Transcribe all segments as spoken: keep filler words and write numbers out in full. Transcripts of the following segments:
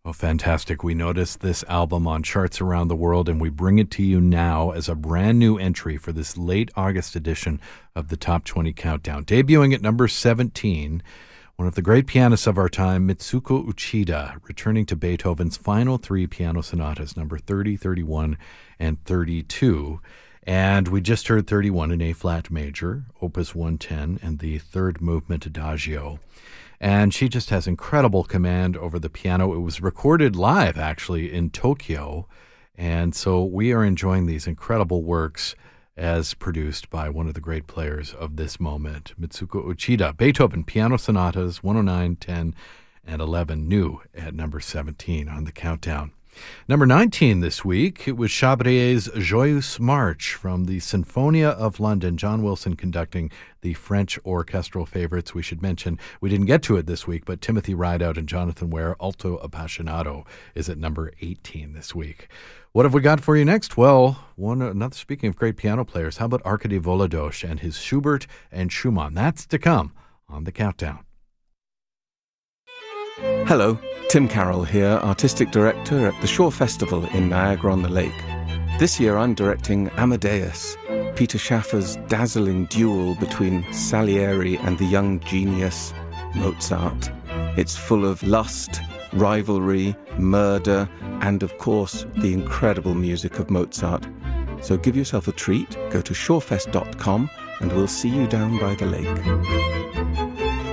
Oh, fantastic. We noticed this album on charts around the world, and we bring it to you now as a brand new entry for this late August edition of the Top twenty Countdown. Debuting at number seventeen, one of the great pianists of our time, Mitsuko Uchida, returning to Beethoven's final three piano sonatas, number thirty, thirty-one, and thirty-two. And we just heard thirty-one in A-flat major, Opus one ten, and the third movement Adagio. And she just has incredible command over the piano. It was recorded live, actually, in Tokyo. And so we are enjoying these incredible works as produced by one of the great players of this moment, Mitsuko Uchida. Beethoven Piano Sonatas one oh nine, ten, and eleven, new at number seventeen on the countdown. Number nineteen this week, it was Chabrier's Joyeuse March from the Sinfonia of London. John Wilson conducting the French orchestral favorites. We should mention, we didn't get to it this week, but Timothy Rideout and Jonathan Ware, Alto Appassionato, is at number eighteen this week. What have we got for you next? Well, one another. Speaking of great piano players, how about Arkady Volodosh and his Schubert and Schumann? That's to come on the countdown. Hello, Tim Carroll here, Artistic Director at the Shaw Festival in Niagara-on-the-Lake. This year I'm directing Amadeus, Peter Schaffer's dazzling duel between Salieri and the young genius Mozart. It's full of lust, rivalry, murder, and of course, the incredible music of Mozart. So give yourself a treat, go to shawfest dot com, and we'll see you down by the lake.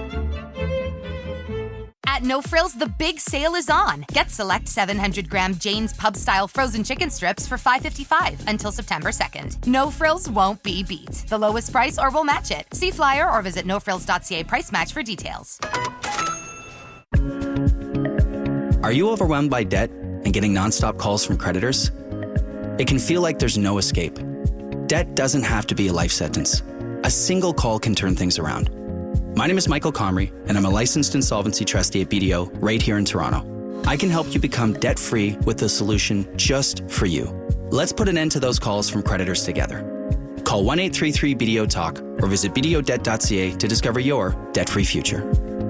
At No Frills, the big sale is on. Get select seven hundred gram Jane's Pub-style frozen chicken strips for five dollars and fifty-five cents until September second. No Frills won't be beat. The lowest price or we'll match it. See flyer or visit no frills dot c a price match for details. Are you overwhelmed by debt and getting nonstop calls from creditors? It can feel like there's no escape. Debt doesn't have to be a life sentence. A single call can turn things around. My name is Michael Comrie, and I'm a licensed insolvency trustee at B D O right here in Toronto. I can help you become debt-free with a solution just for you. Let's put an end to those calls from creditors together. Call one eight three three B D O talk or visit b d o debt dot c a to discover your debt-free future.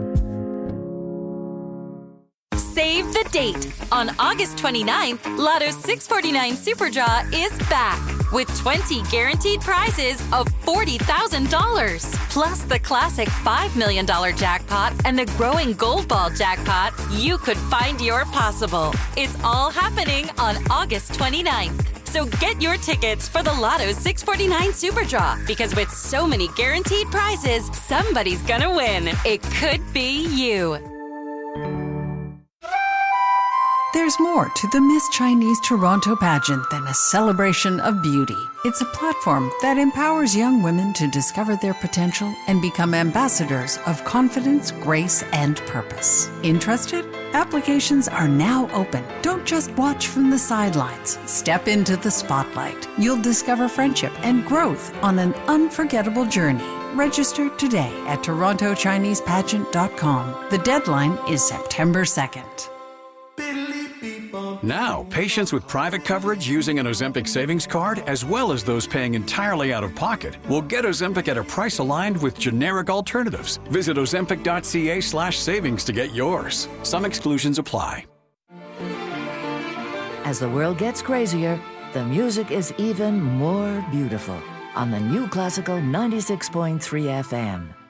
Save the date. On August twenty-ninth, Lotto's six forty-nine Super Draw is back with twenty guaranteed prizes of forty thousand dollars. Plus the classic five million dollars jackpot and the growing Gold Ball jackpot. You could find your possible. It's all happening on August twenty-ninth. So get your tickets for the Lotto's six forty-nine Super Draw, because with so many guaranteed prizes, somebody's gonna win. It could be you. There's more to the Miss Chinese Toronto pageant than a celebration of beauty. It's a platform that empowers young women to discover their potential and become ambassadors of confidence, grace, and purpose. Interested? Applications are now open. Don't just watch from the sidelines. Step into the spotlight. You'll discover friendship and growth on an unforgettable journey. Register today at toronto chinese pageant dot com. The deadline is September second. Now, patients with private coverage using an Ozempic savings card, as well as those paying entirely out of pocket, will get Ozempic at a price aligned with generic alternatives. Visit ozempic dot c a slash savings to get yours. Some exclusions apply. As the world gets crazier, the music is even more beautiful on the New Classical ninety-six point three F M.